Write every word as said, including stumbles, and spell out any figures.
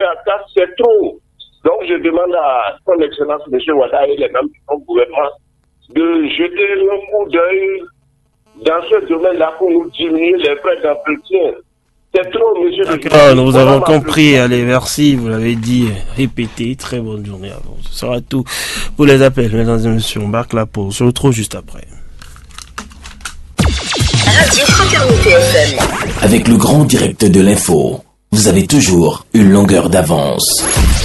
à quatre, c'est trop. Donc je demande à son excellence, M. Ouattara et les membres du gouvernement de jeter un coup d'œil dans ce domaine-là pour nous diminuer les frais d'entretien. C'est trop, monsieur. D'accord, nous vous avons compris. Allez, merci, vous l'avez dit, répétez. Très bonne journée à vous. Ce sera tout pour les appels, mesdames et messieurs. On marque la pause. On se retrouve juste après. Radio Fraternité F M. Avec le grand direct de l'info, vous avez toujours une longueur d'avance.